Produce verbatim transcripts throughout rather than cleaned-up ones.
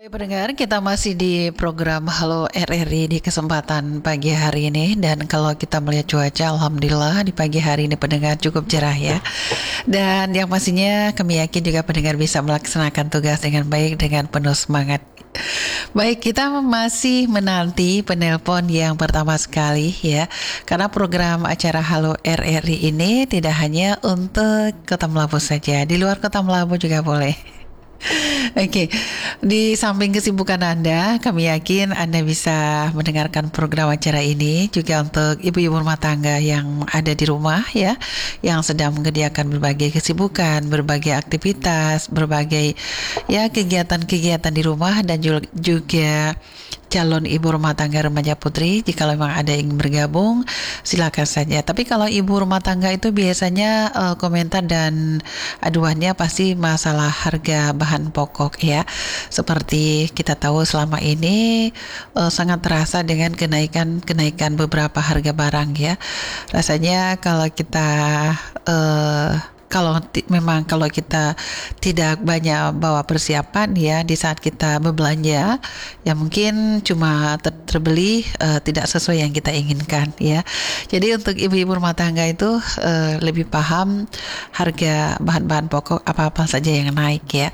Ya, pendengar, kita masih di program Halo R R I di kesempatan pagi hari ini. Dan kalau kita melihat cuaca, Alhamdulillah di pagi hari ini pendengar cukup cerah ya. Dan yang pastinya kami yakin juga pendengar bisa melaksanakan tugas dengan baik, dengan penuh semangat. Baik, kita masih menanti penelpon yang pertama sekali ya. Karena program acara Halo R R I ini tidak hanya untuk Kota Melabu saja, di luar Kota Melabu juga boleh. Oke, di samping kesibukan Anda, kami yakin Anda bisa mendengarkan program acara ini juga untuk ibu-ibu rumah tangga yang ada di rumah ya, yang sedang mengerjakan berbagai kesibukan, berbagai aktivitas, berbagai ya kegiatan-kegiatan di rumah, dan juga calon ibu rumah tangga remaja putri. Jika memang ada yang ingin bergabung, silakan saja. Tapi kalau ibu rumah tangga itu biasanya uh, komentar dan aduannya pasti masalah harga bahan pokok ya. Seperti kita tahu selama ini uh, sangat terasa dengan kenaikan-kenaikan beberapa harga barang ya. Rasanya kalau kita uh, kalau t- memang kalau kita tidak banyak bawa persiapan ya di saat kita berbelanja, ya mungkin cuma ter- terbeli uh, tidak sesuai yang kita inginkan ya. Jadi untuk ibu-ibu rumah tangga itu uh, lebih paham harga bahan-bahan pokok apa-apa saja yang naik ya,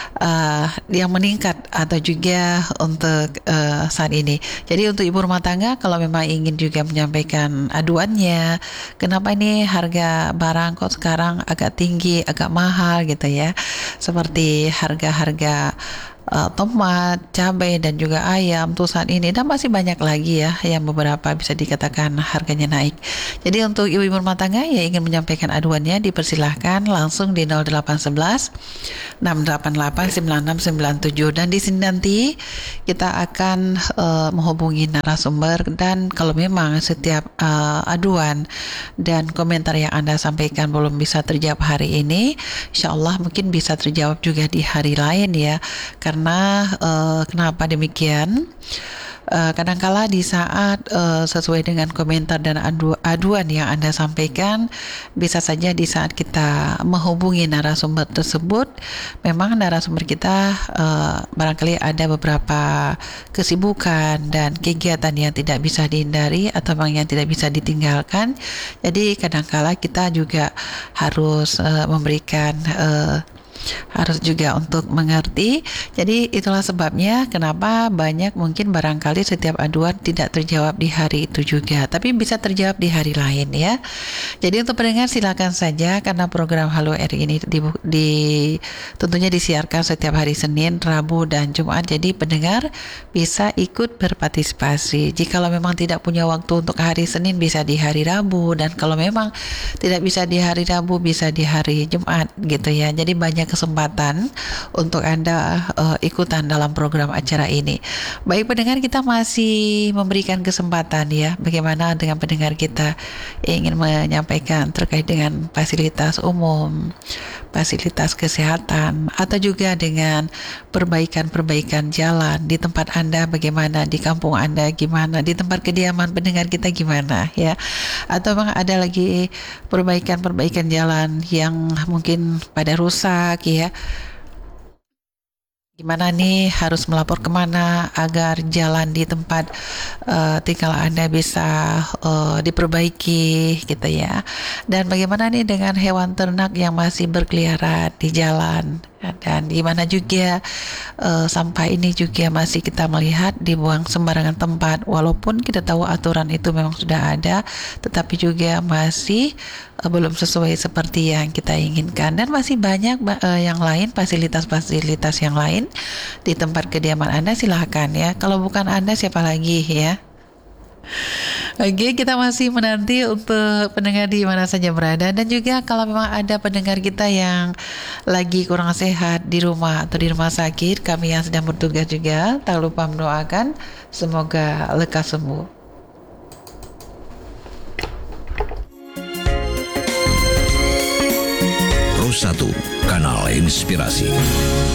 uh, yang meningkat atau juga untuk uh, saat ini. Jadi untuk ibu rumah tangga kalau memang ingin juga menyampaikan aduannya, kenapa ini harga barang kok sekarang agak tinggi, agak mahal gitu ya, seperti harga-harga uh, tomat, cabai dan juga ayam tuh saat ini, dan masih banyak lagi ya yang beberapa bisa dikatakan harganya naik. Jadi untuk ibu-ibu rumah tangga yang ingin menyampaikan aduannya, dipersilahkan langsung di nol delapan satu satu enam delapan delapan sembilan enam sembilan tujuh, dan di sini nanti kita akan uh, menghubungi narasumber, dan kalau memang setiap uh, aduan dan komentar yang Anda sampaikan belum bisa terjawab hari ini, insya Allah mungkin bisa terjawab juga di hari lain ya. Karena uh, kenapa demikian? Uh, kadangkala di saat uh, sesuai dengan komentar dan adu- aduan yang Anda sampaikan, bisa saja di saat kita menghubungi narasumber tersebut, memang narasumber kita uh, barangkali ada beberapa kesibukan dan kegiatan yang tidak bisa dihindari atau memang yang tidak bisa ditinggalkan. Jadi kadangkala kita juga harus uh, memberikan uh, harus juga untuk mengerti. Jadi itulah sebabnya kenapa banyak mungkin barangkali setiap aduan tidak terjawab di hari itu juga, tapi bisa terjawab di hari lain ya. Jadi untuk pendengar silakan saja, karena program Halo R I ini di, di tentunya disiarkan setiap hari Senin, Rabu dan Jumat. Jadi pendengar bisa ikut berpartisipasi. Jikalau memang tidak punya waktu untuk hari Senin, bisa di hari Rabu, dan kalau memang tidak bisa di hari Rabu, bisa di hari Jumat gitu ya. Jadi banyak kesempatan untuk Anda uh, ikutan dalam program acara ini. Baik pendengar, kita masih memberikan kesempatan ya, bagaimana dengan pendengar kita yang ingin menyampaikan terkait dengan fasilitas umum, fasilitas kesehatan, atau juga dengan perbaikan-perbaikan jalan di tempat Anda, bagaimana di kampung Anda, gimana di tempat kediaman pendengar kita gimana ya, atau memang ada lagi perbaikan-perbaikan jalan yang mungkin pada rusak ya, gimana nih harus melapor kemana agar jalan di tempat uh, tinggal Anda bisa uh, diperbaiki gitu ya. Dan bagaimana nih dengan hewan ternak yang masih berkeliaran di jalan, dan di mana juga uh, sampah ini juga masih kita melihat dibuang sembarangan tempat, walaupun kita tahu aturan itu memang sudah ada, tetapi juga masih uh, belum sesuai seperti yang kita inginkan. Dan masih banyak uh, yang lain, fasilitas-fasilitas yang lain di tempat kediaman Anda. Silahkan ya, kalau bukan Anda siapa lagi ya. Oke, kita masih menanti untuk pendengar di mana saja berada, dan juga kalau memang ada pendengar kita yang lagi kurang sehat di rumah atau di rumah sakit, kami yang sedang bertugas juga tak lupa mendoakan semoga lekas sembuh. Pro satu, kanal inspirasi.